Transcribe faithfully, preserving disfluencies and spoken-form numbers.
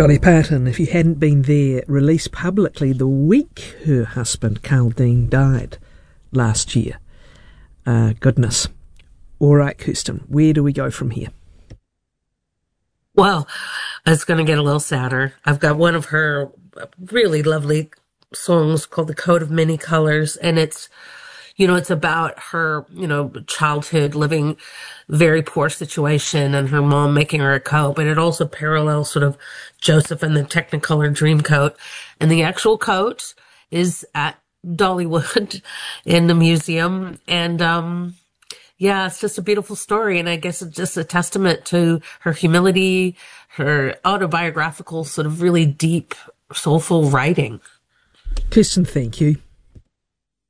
Dolly Parton, if you hadn't been there, released publicly the week her husband Carl Dean died last year. Uh, goodness. All right, Kirsten, where do we go from here? Well, it's going to get a little sadder. I've got one of her really lovely songs called The Coat of Many Colors, and it's, you know, it's about her, you know, childhood living very poor situation and her mom making her a coat, but it also parallels sort of Joseph and the Technicolor Dreamcoat. And the actual coat is at Dollywood in the museum. And, um, yeah, it's just a beautiful story. And I guess it's just a testament to her humility, her autobiographical, sort of really deep, soulful writing. Kirsten, thank you.